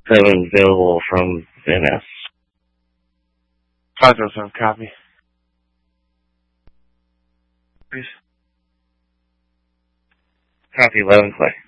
7 available from VNS. 507, copy. Please. Copy 11 play.